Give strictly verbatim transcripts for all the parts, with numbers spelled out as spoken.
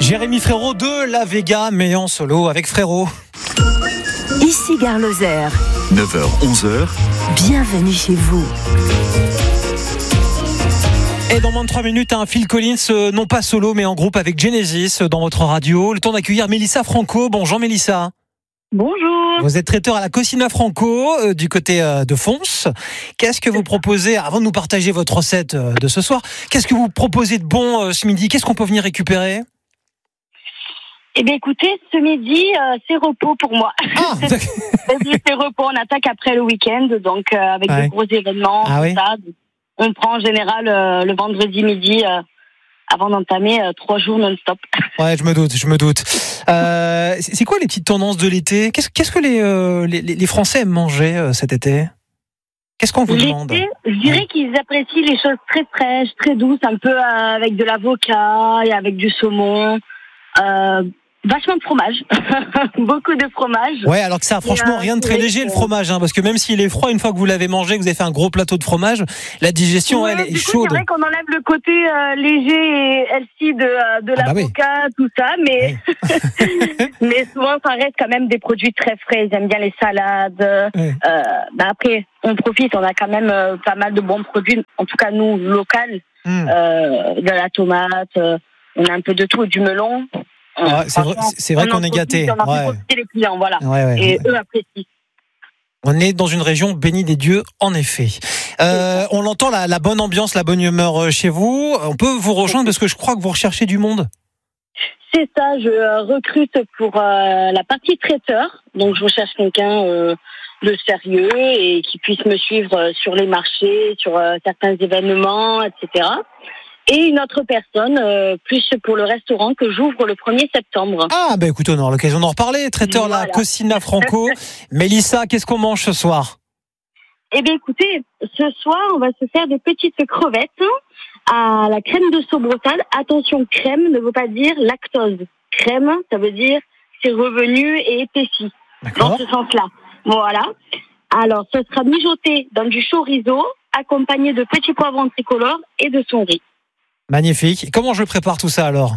Jérémy Frérot de La Vega, mais en solo avec Frérot. Ici Gare Lozère. neuf heures onze heures. Bienvenue chez vous. Et dans moins de trois minutes, un Phil Collins, euh, non pas solo, mais en groupe avec Genesis euh, dans votre radio. Le temps d'accueillir Mélissa Franco. Bonjour Mélissa. Bonjour. Vous êtes traiteur à la Cocina Franco euh, du côté euh, de Fons. Qu'est-ce que vous proposez, avant de nous partager votre recette euh, de ce soir, qu'est-ce que vous proposez de bon euh, ce midi? Qu'est-ce qu'on peut venir récupérer? Eh bien écoutez, ce midi, euh, c'est repos pour moi. Ah, c'est repos, on attaque après le week-end, donc euh, avec ouais. de gros événements, Ah tout oui. ça. On prend en général euh, le vendredi midi euh, avant d'entamer euh, trois jours non-stop. Ouais, je me doute, je me doute. Euh, c'est c'est quoi les petites tendances de l'été? Qu'est-ce, qu'est-ce que les, euh, les, les Français aiment manger euh, cet été? Qu'est-ce qu'on vous L'été, demande? je dirais Ouais. qu'ils apprécient les choses très fraîches, très douces, un peu euh, avec de l'avocat et avec du saumon. Euh, vachement de fromage, beaucoup de fromage. Ouais, alors que ça a franchement euh, rien de très oui, léger le euh, fromage, hein, parce que même s'il est froid, une fois que vous l'avez mangé, que vous avez fait un gros plateau de fromage, la digestion, Ouais, elle est du coup, chaude. c'est vrai qu'on enlève le côté euh, léger et healthy de, euh, de Ah bah oui. l'avocat, tout ça, mais mais souvent ça reste quand même des produits très frais. Ils aiment bien les salades. Ouais. Euh, bah après, on profite, on a quand même euh, pas mal de bons produits. En tout cas, nous, local, Mmh. euh, de la tomate, euh, on a un peu de tout, et du melon. Ouais, c'est vrai, Franchement, c'est vrai on qu'on en est profite, gâtés. On en fait Ouais. profiter les clients, voilà. Ouais, ouais. Et eux apprécient. On est dans une région bénie des dieux, en effet. Euh, on l'entend, la, la bonne ambiance, la bonne humeur euh, chez vous. On peut vous rejoindre parce que je crois que vous recherchez du monde. C'est ça, je euh, recrute pour euh, la partie traiteur. Donc je recherche quelqu'un euh, de sérieux et qui puisse me suivre euh, sur les marchés, sur euh, certains événements, et cetera. Et une autre personne, euh, plus pour le restaurant, que j'ouvre le premier septembre. Ah, ben écoute, on aura l'occasion d'en reparler. Traiteur Voilà. la Cocina Franco. Mélissa, qu'est-ce qu'on mange ce soir? Eh bien écoutez, ce soir, on va se faire des petites crevettes à la crème de saubressade. Attention, crème ne veut pas dire lactose. Crème, ça veut dire c'est revenu et épaissi. Dans D'accord. ce sens-là. Voilà. Alors, ce sera mijoté dans du chorizo, accompagné de petits poivrons tricolores et de son riz. Magnifique. Comment je prépare tout ça alors?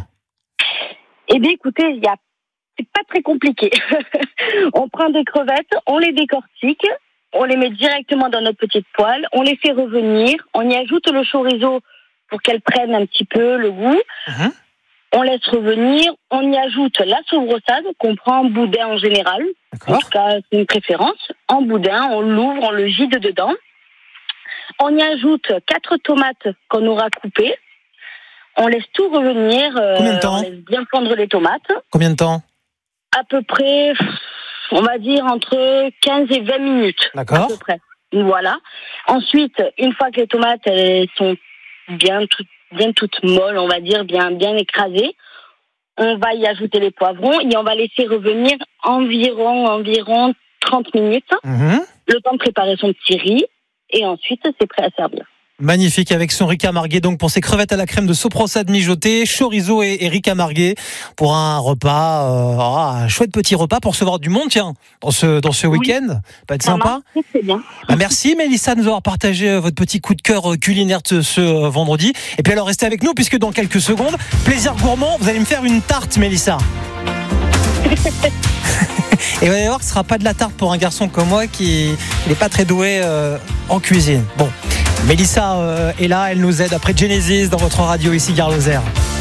Eh bien, écoutez, il y a, c'est pas très compliqué. On prend des crevettes, on les décortique, on les met directement dans notre petite poêle, on les fait revenir, on y ajoute le chorizo pour qu'elles prennent un petit peu le goût. Mmh. On laisse revenir, on y ajoute la saubressade qu'on prend en boudin en général. En D'accord. tout cas, c'est une préférence. En boudin, on l'ouvre, on le gide dedans. On y ajoute quatre tomates qu'on aura coupées. On laisse tout revenir. euh, Combien de temps On laisse bien fondre les tomates. Combien de temps? À peu près, on va dire entre quinze et vingt minutes. D'accord. À peu près. Voilà. Ensuite, une fois que les tomates elles sont bien toutes, bien toutes molles, on va dire, bien, bien écrasées, on va y ajouter les poivrons et on va laisser revenir environ, environ trente minutes. Mmh. Le temps de préparer son petit riz. Et ensuite, c'est prêt à servir. Magnifique, avec son riz camarguais donc pour ces crevettes à la crème de saubressade mijotée, chorizo et, et riz camarguais pour un repas, euh, ah, un chouette petit repas pour recevoir du monde, tiens, dans ce, dans ce Oui. week-end. Pas être Ça sympa. marche, c'est très bien. Bah, merci Mélissa de nous avoir partagé euh, votre petit coup de cœur euh, culinaire de ce euh, vendredi. Et puis alors restez avec nous puisque dans quelques secondes, plaisir gourmand, vous allez me faire une tarte Mélissa. Et vous allez voir que ce sera pas de la tarte pour un garçon comme moi qui n'est pas très doué euh, en cuisine. Bon, Mélissa euh, est là, elle nous aide après Genesis dans votre radio ici Gare Lozère.